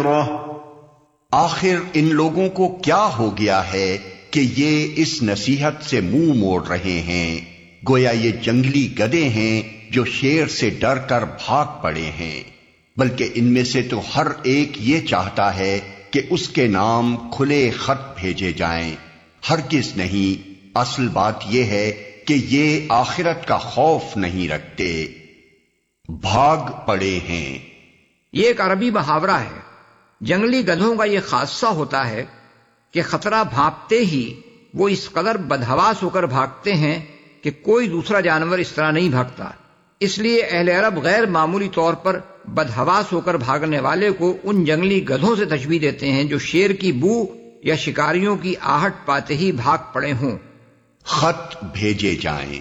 آخر ان لوگوں کو کیا ہو گیا ہے کہ یہ اس نصیحت سے منہ موڑ رہے ہیں؟ گویا یہ جنگلی گدھے ہیں جو شیر سے ڈر کر بھاگ پڑے ہیں، بلکہ ان میں سے تو ہر ایک یہ چاہتا ہے کہ اس کے نام کھلے خط بھیجے جائیں۔ ہرگز نہیں، اصل بات یہ ہے کہ یہ آخرت کا خوف نہیں رکھتے، بھاگ پڑے ہیں۔ یہ ایک عربی محاورہ ہے۔ جنگلی گدھوں کا یہ خاصہ ہوتا ہے کہ خطرہ بھانپتے ہی وہ اس قدر بدحواس ہو کر بھاگتے ہیں کہ کوئی دوسرا جانور اس طرح نہیں بھاگتا۔ اس لیے اہل عرب غیر معمولی طور پر بدحواس ہو کر بھاگنے والے کو ان جنگلی گدھوں سے تشبیہ دیتے ہیں جو شیر کی بو یا شکاریوں کی آہٹ پاتے ہی بھاگ پڑے ہوں۔ خط بھیجے جائیں،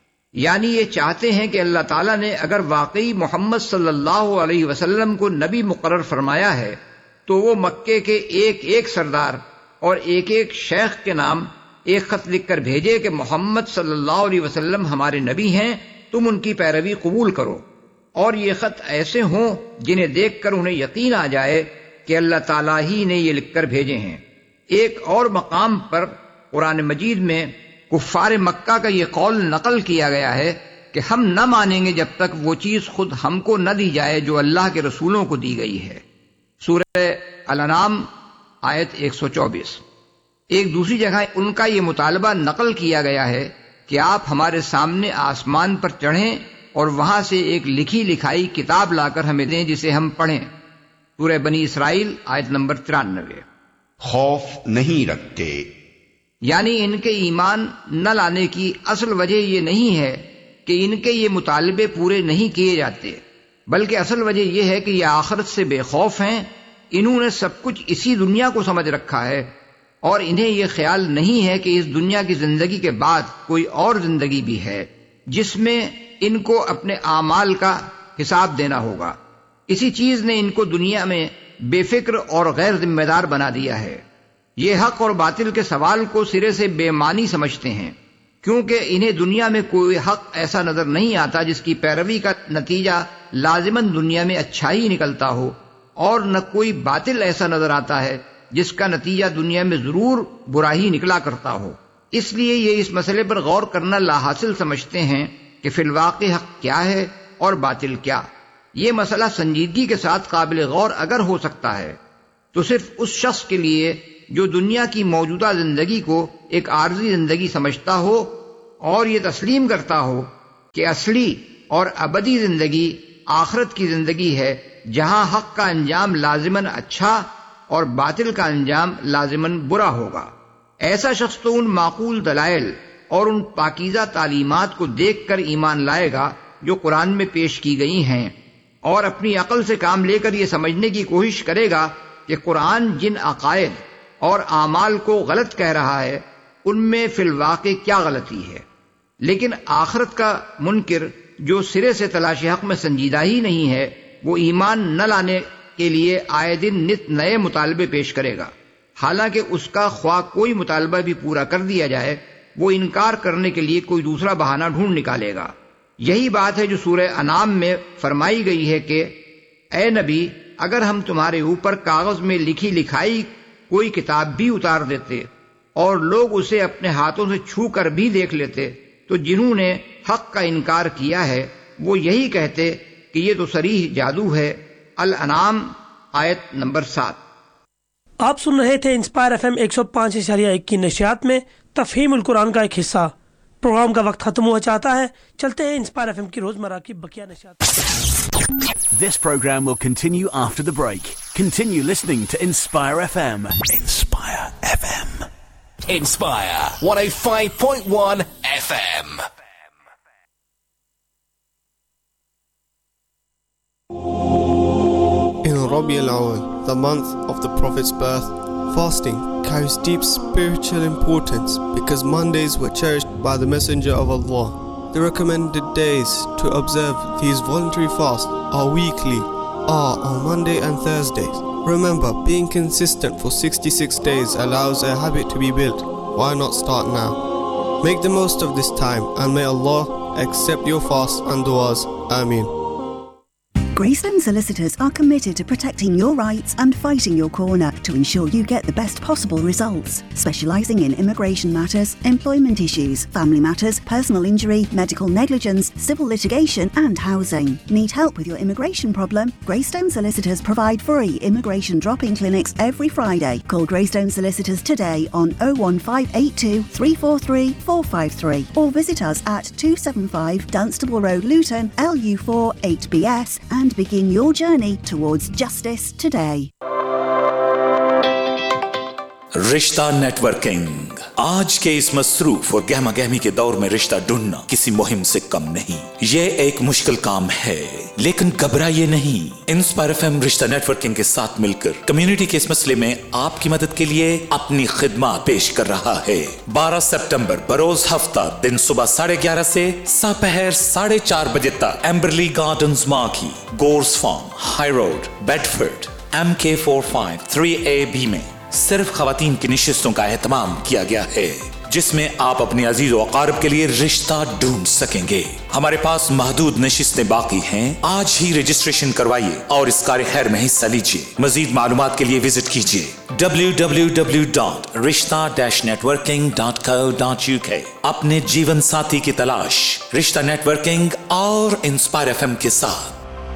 یعنی یہ چاہتے ہیں کہ اللہ تعالیٰ نے اگر واقعی محمد صلی اللہ علیہ وسلم کو نبی مقرر فرمایا ہے تو وہ مکے کے ایک ایک سردار اور ایک ایک شیخ کے نام ایک خط لکھ کر بھیجے کہ محمد صلی اللہ علیہ وسلم ہمارے نبی ہیں، تم ان کی پیروی قبول کرو، اور یہ خط ایسے ہوں جنہیں دیکھ کر انہیں یقین آ جائے کہ اللہ تعالیٰ ہی نے یہ لکھ کر بھیجے ہیں۔ ایک اور مقام پر قرآن مجید میں کفار مکہ کا یہ قول نقل کیا گیا ہے کہ ہم نہ مانیں گے جب تک وہ چیز خود ہم کو نہ دی جائے جو اللہ کے رسولوں کو دی گئی ہے۔ سورہ الانعام آیت 124۔ ایک دوسری جگہ ان کا یہ مطالبہ نقل کیا گیا ہے کہ آپ ہمارے سامنے آسمان پر چڑھیں اور وہاں سے ایک لکھی لکھائی کتاب لا کر ہمیں دیں جسے ہم پڑھیں۔ سورہ بنی اسرائیل آیت نمبر 93۔ خوف نہیں رکھتے، یعنی ان کے ایمان نہ لانے کی اصل وجہ یہ نہیں ہے کہ ان کے یہ مطالبے پورے نہیں کیے جاتے، بلکہ اصل وجہ یہ ہے کہ یہ آخرت سے بے خوف ہیں۔ انہوں نے سب کچھ اسی دنیا کو سمجھ رکھا ہے اور انہیں یہ خیال نہیں ہے کہ اس دنیا کی زندگی کے بعد کوئی اور زندگی بھی ہے جس میں ان کو اپنے اعمال کا حساب دینا ہوگا۔ اسی چیز نے ان کو دنیا میں بے فکر اور غیر ذمہ دار بنا دیا ہے۔ یہ حق اور باطل کے سوال کو سرے سے بے معنی سمجھتے ہیں، کیونکہ انہیں دنیا میں کوئی حق ایسا نظر نہیں آتا جس کی پیروی کا نتیجہ لازماً دنیا میں اچھائی نکلتا ہو، اور نہ کوئی باطل ایسا نظر آتا ہے جس کا نتیجہ دنیا میں ضرور برا ہی نکلا کرتا ہو۔ اس لیے یہ اس مسئلے پر غور کرنا لا حاصل سمجھتے ہیں کہ فی الواقع حق کیا ہے اور باطل کیا۔ یہ مسئلہ سنجیدگی کے ساتھ قابل غور اگر ہو سکتا ہے تو صرف اس شخص کے لیے جو دنیا کی موجودہ زندگی کو ایک عارضی زندگی سمجھتا ہو اور یہ تسلیم کرتا ہو کہ اصلی اور ابدی زندگی آخرت کی زندگی ہے جہاں حق کا انجام لازماً اچھا اور باطل کا انجام لازماً برا ہوگا۔ ایسا شخص تو ان معقول دلائل اور ان پاکیزہ تعلیمات کو دیکھ کر ایمان لائے گا جو قرآن میں پیش کی گئی ہیں، اور اپنی عقل سے کام لے کر یہ سمجھنے کی کوشش کرے گا کہ قرآن جن عقائد اور اعمال کو غلط کہہ رہا ہے ان میں فی الواقع کیا غلطی ہے۔ لیکن آخرت کا منکر جو سرے سے تلاش حق میں سنجیدہ ہی نہیں ہے، وہ ایمان نہ لانے کے لیے آئے دن نت نئے مطالبے پیش کرے گا، حالانکہ اس کا خواہ کوئی مطالبہ بھی پورا کر دیا جائے وہ انکار کرنے کے لیے کوئی دوسرا بہانہ ڈھونڈ نکالے گا۔ یہی بات ہے جو سورہ انعام میں فرمائی گئی ہے کہ اے نبی، اگر ہم تمہارے اوپر کاغذ میں لکھی لکھائی کوئی کتاب بھی اتار دیتے اور لوگ اسے اپنے ہاتھوں سے چھو کر بھی دیکھ لیتے تو جنہوں نے حق کا انکار کیا ہے وہ یہی کہتے کہ یہ تو صریح جادو ہے۔ الانعام آیت نمبر 7۔ آپ سن رہے تھے انسپائر ایف ایم 105.1 کی نشریات میں تفہیم القرآن کا ایک حصہ۔ پروگرام کا وقت ختم ہوا چاہتا ہے، چلتے ہیں انسپائر ایف ایم کی روزمرہ کی بقیہ نشریات۔ This program will continue after the break. Continue listening to Inspire FM. Inspire FM. Inspire 105.1 FM. In Rabi al-Awwal, the month of the Prophet's birth, fasting carries deep spiritual importance because Mondays were cherished by the Messenger of Allah. The recommended days to observe these voluntary fasts are on Monday and Thursdays. Remember, being consistent for 66 days allows a habit to be built. Why not start now? Make the most of this time and may Allah accept your fasts and du'as. Ameen. Greystone Solicitors are committed to protecting your rights and fighting your corner to ensure you get the best possible results. Specialising in immigration matters, employment issues, family matters, personal injury, medical negligence, civil litigation and housing. Need help with your immigration problem? Greystone Solicitors provide free immigration drop-in clinics every Friday. Call Greystone Solicitors today on 01582 343 453 or visit us at 275 Dunstable Road, Luton, LU4 8BS and begin your journey towards justice today. رشتہ networking. آج کے اس مصروف اور گہما گہمی کے دور میں رشتہ ڈھونڈنا کسی مہم سے کم نہیں. یہ ایک مشکل کام ہے لیکن گھبرائیے نہیں. انسپائر ایف ایم رشتہ نیٹورکنگ کے ساتھ مل کر کمیونٹی کے اس مسئلے میں آپ کی مدد کے لیے اپنی خدمات پیش کر رہا ہے. 12 سپٹمبر بروز ہفتہ دن صبح 11:30 سے سپہر 4:30 بجے تک ایمبرلی gardens مارکی، گورس form, high road, بیڈفورڈ، MK45 3AB میں صرف خواتین کی نشستوں کا اہتمام کیا گیا ہے جس میں آپ اپنے عزیز و اقارب کے لیے رشتہ ڈھونڈ سکیں گے. ہمارے پاس محدود نشستیں باقی ہیں. آج ہی رجسٹریشن کروائیے اور اس کار خیر میں حصہ لیجیے. مزید معلومات کے لیے وزٹ کیجیے www.rishta-networking.co.uk. اپنے جیون ساتھی کی تلاش رشتہ نیٹورکنگ اور انسپائر ایف ایم کے ساتھ.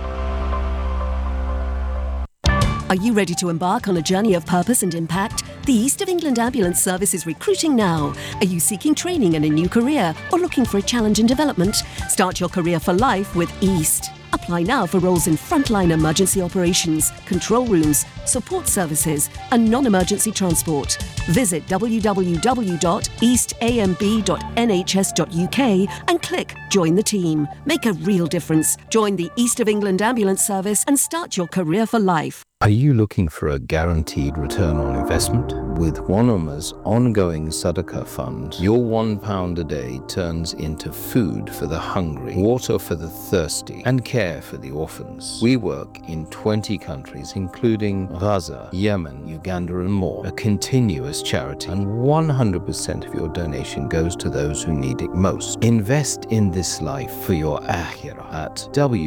Are you ready to embark on a journey of purpose and impact? The East of England Ambulance Service is recruiting now. Are you seeking training in a new career or looking for a challenge in development? Start your career for life with East. Apply now for roles in frontline emergency operations, control rooms, support services and non-emergency transport. Visit www.eastamb.nhs.uk and click Join the Team. Make a real difference. Join the East of England Ambulance Service and start your career for life. Are you looking for a guaranteed return on investment? With Wanama's ongoing Sadaqah fund, your £1 a day turns into food for the hungry, water for the thirsty, and care for the orphans. We work in 20 countries, including Gaza, Yemen, Uganda, and more. A continuous charity, and 100% of your donation goes to those who need it most. Invest in this life for your akhirah at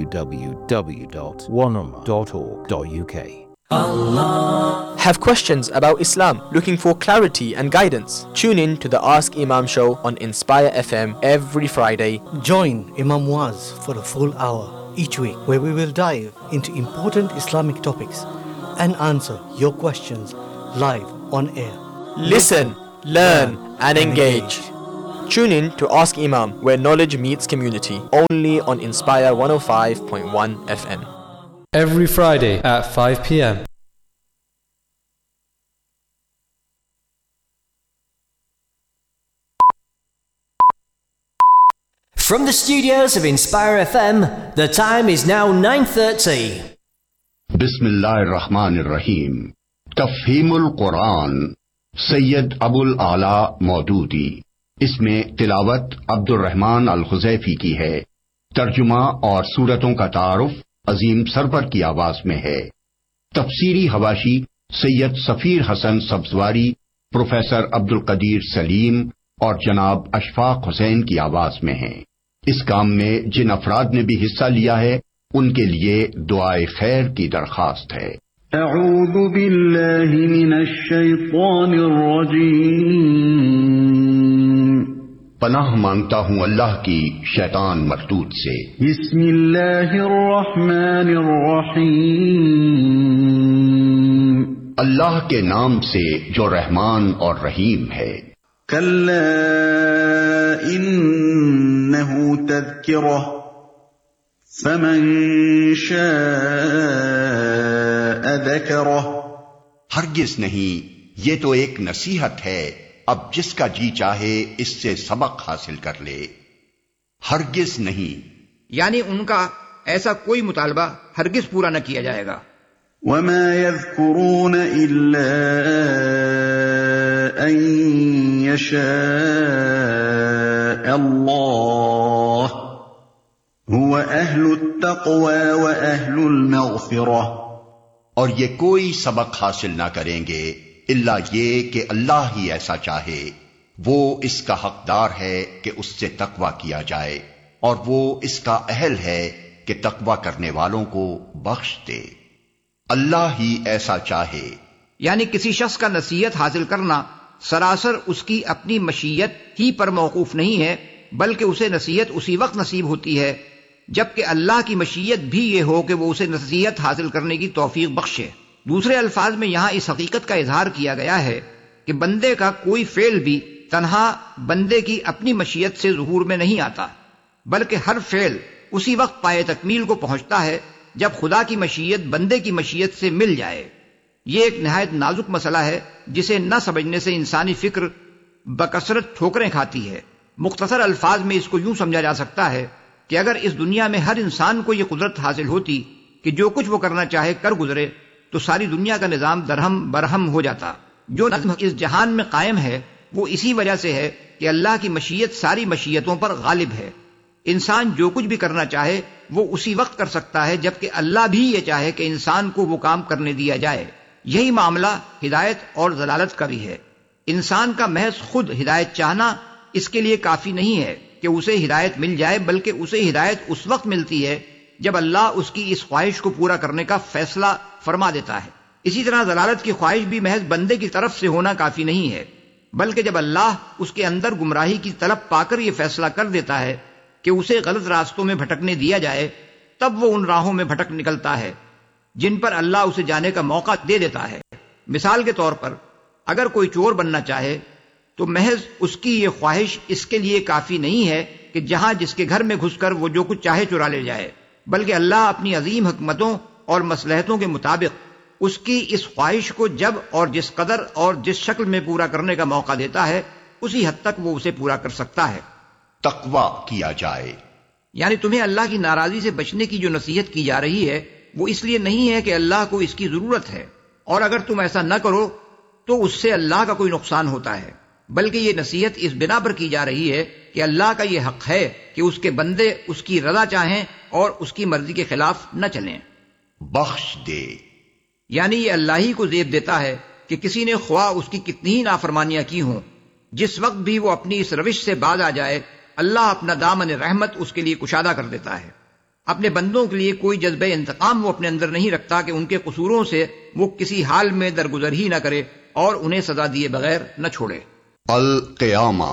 www.wanama.org.uk. Have questions about Islam? Looking for clarity and guidance? Tune in to the Ask Imam show on Inspire FM every Friday. Join Imam Muaz for a full hour each week where we will dive into important Islamic topics and answer your questions live on air. Listen, learn and engage. Tune in to Ask Imam where knowledge meets community, only on Inspire 105.1 FM. Every Friday at 5 p.m. From the studios of Inspire FM, the time is now 9:30. Bismillahir-Rahmanir-Rahim. Tafhimul Quran, Sayyid Abul Ala Maududi. اس میں تلاوت عبد الرحمن الخزیفی کی ہے. ترجمہ اور سورتوں کا تعارف عظیم سرور کی آواز میں ہے. تفسیری حواشی سید سفیر حسن سبزواری، پروفیسر عبد القدیر سلیم اور جناب اشفاق حسین کی آواز میں ہیں. اس کام میں جن افراد نے بھی حصہ لیا ہے ان کے لیے دعائے خیر کی درخواست ہے. اعوذ باللہ من الشیطان الرجیم. پناہ مانگتا ہوں اللہ کی شیطان مردود سے. بسم اللہ الرحمن الرحیم. اللہ کے نام سے جو رحمان اور رحیم ہے. کلا انہ تذکرہ فمن شاء ذکرہ. ہرگز نہیں، یہ تو ایک نصیحت ہے، اب جس کا جی چاہے اس سے سبق حاصل کر لے. ہرگز نہیں یعنی ان کا ایسا کوئی مطالبہ ہرگز پورا نہ کیا جائے گا. وما يذكرون الا ان يشاء الله هو اهل التقوى واهل المغفرة. اور یہ کوئی سبق حاصل نہ کریں گے الا یہ کہ اللہ ہی ایسا چاہے. وہ اس کا حقدار ہے کہ اس سے تقوی کیا جائے اور وہ اس کا اہل ہے کہ تقوی کرنے والوں کو بخش دے۔ اللہ ہی ایسا چاہے۔ یعنی کسی شخص کا نصیحت حاصل کرنا سراسر اس کی اپنی مشیت ہی پر موقوف نہیں ہے، بلکہ اسے نصیحت اسی وقت نصیب ہوتی ہے جبکہ اللہ کی مشیت بھی یہ ہو کہ وہ اسے نصیحت حاصل کرنے کی توفیق بخشے۔ دوسرے الفاظ میں یہاں اس حقیقت کا اظہار کیا گیا ہے کہ بندے کا کوئی فعل بھی تنہا بندے کی اپنی مشیت سے ظہور میں نہیں آتا، بلکہ ہر فعل اسی وقت پائے تکمیل کو پہنچتا ہے جب خدا کی مشیت بندے کی مشیت سے مل جائے۔ یہ ایک نہایت نازک مسئلہ ہے جسے نہ سمجھنے سے انسانی فکر بکثرت ٹھوکریں کھاتی ہے۔ مختصر الفاظ میں اس کو یوں سمجھا جا سکتا ہے کہ اگر اس دنیا میں ہر انسان کو یہ قدرت حاصل ہوتی کہ جو کچھ وہ کرنا چاہے کر گزرے تو ساری دنیا کا نظام درہم برہم ہو جاتا۔ جو نظم اس جہان میں قائم ہے وہ اسی وجہ سے ہے کہ اللہ کی مشیت ساری مشیتوں پر غالب ہے۔ انسان جو کچھ بھی کرنا چاہے وہ اسی وقت کر سکتا ہے جبکہ اللہ بھی یہ چاہے کہ انسان کو وہ کام کرنے دیا جائے۔ یہی معاملہ ہدایت اور ضلالت کا بھی ہے۔ انسان کا محض خود ہدایت چاہنا اس کے لیے کافی نہیں ہے کہ اسے ہدایت مل جائے، بلکہ اسے ہدایت اس وقت ملتی ہے جب اللہ اس کی اس خواہش کو پورا کرنے کا فیصلہ فرما دیتا ہے۔ اسی طرح ضلالت کی خواہش بھی محض بندے کی طرف سے ہونا کافی نہیں ہے، بلکہ جب اللہ اس کے اندر گمراہی کی طلب پا کر یہ فیصلہ کر دیتا ہے کہ اسے غلط راستوں میں بھٹکنے دیا جائے، تب وہ ان راہوں میں بھٹک نکلتا ہے جن پر اللہ اسے جانے کا موقع دے دیتا ہے۔ مثال کے طور پر اگر کوئی چور بننا چاہے تو محض اس کی یہ خواہش اس کے لیے کافی نہیں ہے کہ جہاں جس کے گھر میں گھس کر وہ جو کچھ چاہے چرا لے جائے، بلکہ اللہ اپنی عظیم حکمتوں اور مصلحتوں کے مطابق اس کی اس خواہش کو جب اور جس قدر اور جس شکل میں پورا کرنے کا موقع دیتا ہے اسی حد تک وہ اسے پورا کر سکتا ہے۔ تقوی کیا جائے، یعنی تمہیں اللہ کی ناراضی سے بچنے کی جو نصیحت کی جا رہی ہے وہ اس لیے نہیں ہے کہ اللہ کو اس کی ضرورت ہے، اور اگر تم ایسا نہ کرو تو اس سے اللہ کا کوئی نقصان ہوتا ہے، بلکہ یہ نصیحت اس بنا پر کی جا رہی ہے کہ اللہ کا یہ حق ہے کہ اس کے بندے اس کی رضا چاہیں اور اس کی مرضی کے خلاف نہ چلیں۔ بخش دے، یعنی یہ اللہ ہی کو زیب دیتا ہے کہ کسی نے خواہ اس کی کتنی ہی نافرمانیاں کی ہوں، جس وقت بھی وہ اپنی اس روش سے باز آ جائے اللہ اپنا دامن رحمت اس کے لیے کشادہ کر دیتا ہے۔ اپنے بندوں کے لیے کوئی جذبہ انتقام وہ اپنے اندر نہیں رکھتا کہ ان کے قصوروں سے وہ کسی حال میں درگزر ہی نہ کرے اور انہیں سزا دیے بغیر نہ چھوڑے۔ القیامہ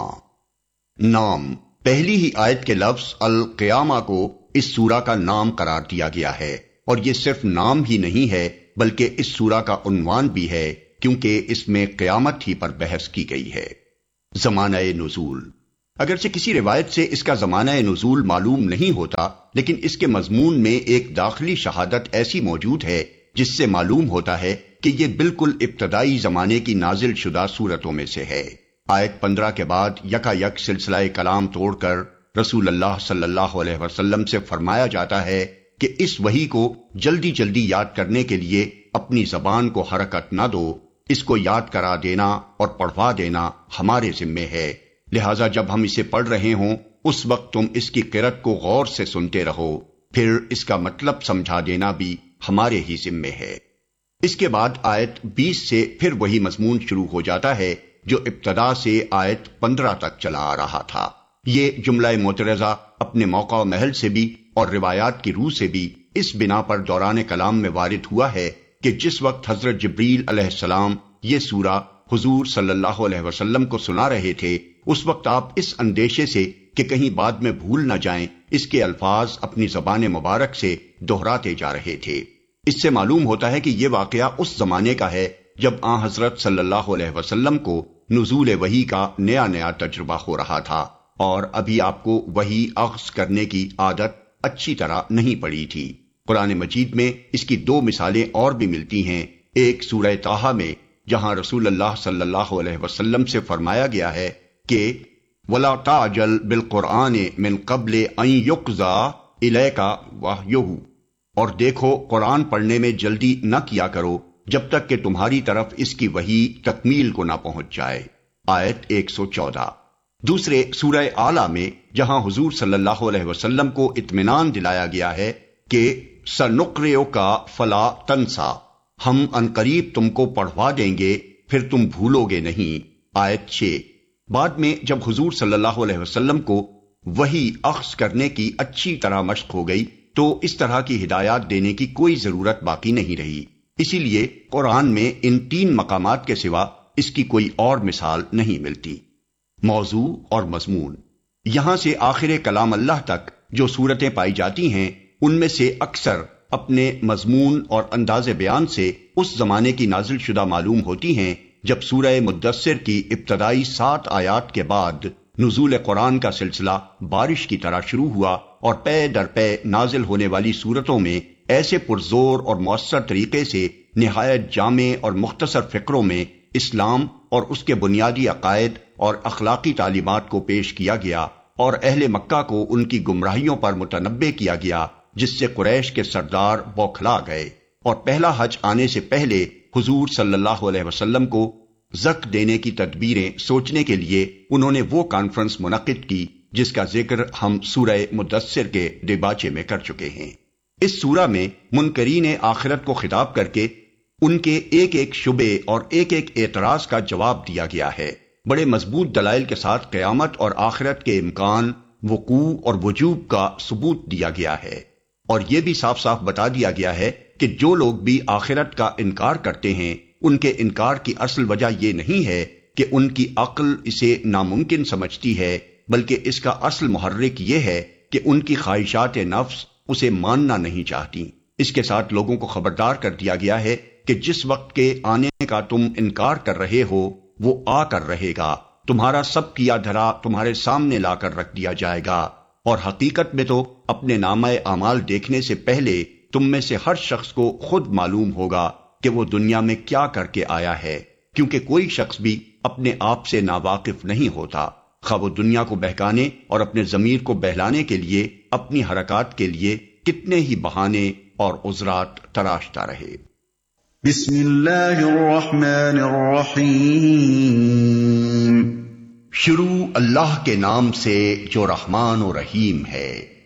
نام، پہلی ہی آیت کے لفظ القیامہ کو اس سورہ کا نام قرار دیا گیا ہے، اور یہ صرف نام ہی نہیں ہے بلکہ اس سورہ کا عنوان بھی ہے، کیونکہ اس میں قیامت ہی پر بحث کی گئی ہے۔ زمانہ نزول، اگرچہ کسی روایت سے اس کا زمانہ نزول معلوم نہیں ہوتا، لیکن اس کے مضمون میں ایک داخلی شہادت ایسی موجود ہے جس سے معلوم ہوتا ہے کہ یہ بالکل ابتدائی زمانے کی نازل شدہ صورتوں میں سے ہے۔ آیت 15 کے بعد یکا یک سلسلہ کلام توڑ کر رسول اللہ صلی اللہ علیہ وسلم سے فرمایا جاتا ہے کہ اس وحی کو جلدی جلدی یاد کرنے کے لیے اپنی زبان کو حرکت نہ دو، اس کو یاد کرا دینا اور پڑھوا دینا ہمارے ذمے ہے، لہٰذا جب ہم اسے پڑھ رہے ہوں اس وقت تم اس کی قرأت کو غور سے سنتے رہو، پھر اس کا مطلب سمجھا دینا بھی ہمارے ہی ذمے ہے۔ اس کے بعد آیت 20 سے پھر وہی مضمون شروع ہو جاتا ہے جو ابتدا سے آیت 15 تک چلا آ رہا تھا۔ یہ جملہ معترضہ اپنے موقع و محل سے بھی اور روایات کی روح سے بھی اس بنا پر دوران کلام میں وارد ہوا ہے کہ جس وقت حضرت جبریل علیہ السلام یہ سورہ حضور صلی اللہ علیہ وسلم کو سنا رہے تھے، اس وقت آپ اس اندیشے سے کہ کہیں بعد میں بھول نہ جائیں اس کے الفاظ اپنی زبان مبارک سے دہراتے جا رہے تھے۔ اس سے معلوم ہوتا ہے کہ یہ واقعہ اس زمانے کا ہے جب آن حضرت صلی اللہ علیہ وسلم کو نزول وحی کا نیا نیا تجربہ ہو رہا تھا، اور ابھی آپ کو وحی اخذ کرنے کی عادت اچھی طرح نہیں پڑی تھی۔ قرآن مجید میں اس کی 2 مثالیں اور بھی ملتی ہیں، ایک سورہ طٰہٰ میں جہاں رسول اللہ صلی اللہ علیہ وسلم سے فرمایا گیا ہے کہ وَلَا تَعْجَلْ بِالْقُرْآنِ مِنْ قَبْلِ أَنْ يُقْضَىٰ إِلَيْكَ وَحْيُهُ، اور دیکھو قرآن پڑھنے میں جلدی نہ کیا کرو جب تک کہ تمہاری طرف اس کی وحی تکمیل کو نہ پہنچ جائے۔ آیت 114۔ دوسرے سورہ اعلیٰ میں جہاں حضور صلی اللہ علیہ وسلم کو اطمینان دلایا گیا ہے کہ سَنُقْرِئُكَ فَلَا تَنْسَىٰ، ہم عنقریب تم کو پڑھوا دیں گے پھر تم بھولو گے نہیں۔ آیت 6۔ بعد میں جب حضور صلی اللہ علیہ وسلم کو وحی اخذ کرنے کی اچھی طرح مشق ہو گئی تو اس طرح کی ہدایات دینے کی کوئی ضرورت باقی نہیں رہی. اسی لیے قرآن میں ان 3 مقامات کے سوا اس کی کوئی اور مثال نہیں ملتی. موضوع اور مضمون. یہاں سے آخر کلام اللہ تک جو صورتیں پائی جاتی ہیں ان میں سے اکثر اپنے مضمون اور انداز بیان سے اس زمانے کی نازل شدہ معلوم ہوتی ہیں جب سورہ مدثر کی ابتدائی 7 آیات کے بعد نزول قرآن کا سلسلہ بارش کی طرح شروع ہوا اور پے در پے نازل ہونے والی صورتوں میں ایسے پرزور اور مؤثر طریقے سے نہایت جامع اور مختصر فقروں میں اسلام اور اس کے بنیادی عقائد اور اخلاقی تعلیمات کو پیش کیا گیا اور اہل مکہ کو ان کی گمراہیوں پر متنبہ کیا گیا، جس سے قریش کے سردار بوکھلا گئے اور پہلا حج آنے سے پہلے حضور صلی اللہ علیہ وسلم کو زک دینے کی تدبیریں سوچنے کے لیے انہوں نے وہ کانفرنس منعقد کی جس کا ذکر ہم سورہ مدثر کے دیباچے میں کر چکے ہیں. اس سورہ میں منکرین آخرت کو خطاب کر کے ان کے ایک ایک شبے اور ایک ایک اعتراض کا جواب دیا گیا ہے. بڑے مضبوط دلائل کے ساتھ قیامت اور آخرت کے امکان، وقوع اور وجوب کا ثبوت دیا گیا ہے، اور یہ بھی صاف صاف بتا دیا گیا ہے کہ جو لوگ بھی آخرت کا انکار کرتے ہیں ان کے انکار کی اصل وجہ یہ نہیں ہے کہ ان کی عقل اسے ناممکن سمجھتی ہے، بلکہ اس کا اصل محرک یہ ہے کہ ان کی خواہشات نفس اسے ماننا نہیں چاہتی. اس کے ساتھ لوگوں کو خبردار کر دیا گیا ہے کہ جس وقت کے آنے کا تم انکار کر رہے ہو وہ آ کر رہے گا، تمہارا سب کیا دھرا تمہارے سامنے لا کر رکھ دیا جائے گا، اور حقیقت میں تو اپنے نامہ اعمال دیکھنے سے پہلے تم میں سے ہر شخص کو خود معلوم ہوگا کہ وہ دنیا میں کیا کر کے آیا ہے، کیونکہ کوئی شخص بھی اپنے آپ سے ناواقف نہیں ہوتا، خواہ وہ دنیا کو بہکانے اور اپنے ضمیر کو بہلانے کے لیے اپنی حرکات کے لیے کتنے ہی بہانے اور عذرات تراشتا رہے. بسم اللہ الرحمن الرحیم. شروع اللہ کے نام سے جو رحمان و رحیم ہے.